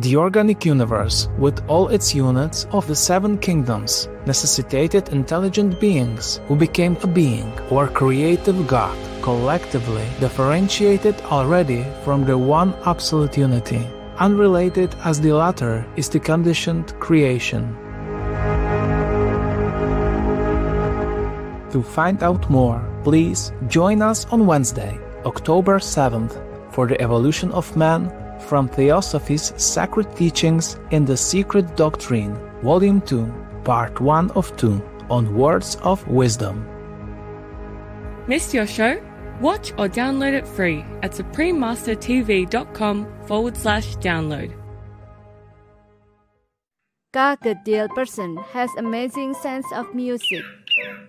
The organic universe, with all its units of the seven kingdoms, necessitated intelligent beings who became a being or creative God, collectively differentiated already from the one absolute unity, unrelated as the latter is to conditioned creation. To find out more, please join us on Wednesday, October 7th, for the Evolution of Man from Theosophy's Sacred Teachings in the Secret Doctrine, Volume 2, Part 1 of 2, on Words of Wisdom. Missed your show? Watch or download it free at suprememastertv.com/download. Ka Gadil person has amazing sense of music.